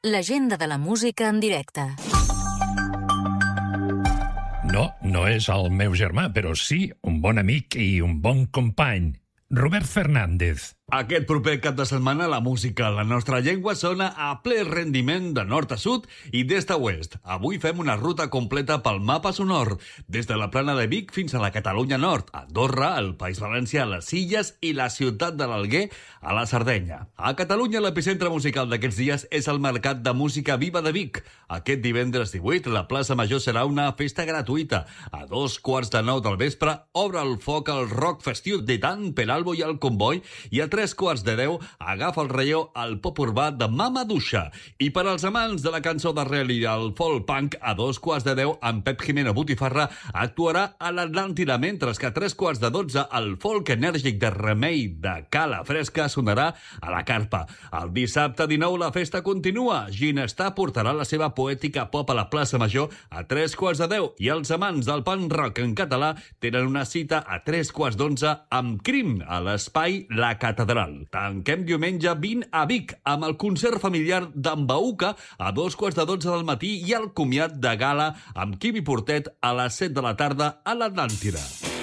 l'agenda de la música en directe. No, no és el meu germà, però sí un bon amic i un bon company. Robert Fernández. Aquest proper cap de setmana la música en la nostra llengua sona a ple rendiment de nord a sud i d'est a oest. Avui fem una ruta completa pel mapa sonor, des de la plana de Vic fins a la Catalunya Nord, Andorra, el País Valencià, les Illes i la ciutat de l'Alguer, a la Sardenya. A Catalunya l'epicentre musical d'aquests dies és el Mercat de Música Viva de Vic. Aquest divendres 18 la plaça Major serà una festa gratuïta. A 2:15 del vespre obre el foc al rock festiu de tant Peralbo i el Comboi i a 3:10 agafa el relleu al pop urbà de Mama Duixa. I per als amants de la cançó d'arrel i el folk punk, a 2:10 en Pep Jimeno Botifarra actuarà a l'Atlàntida, mentre que a 3:12 el folk enèrgic de Remei de Cala Fresca sonarà a la Carpa. El dissabte 19 la festa continua. Ginestar portarà la seva poètica pop a la plaça Major a 3:10 i els amants del punk rock en català tenen una cita a 3:11 amb Crim a l'espai La Catedral. Tanquem diumenge 20 a Vic amb el concert familiar d'en Bauca a 2:12 del matí i el comiat de gala amb Quibi Portet a les 7 de la tarda a l'Atlàntida.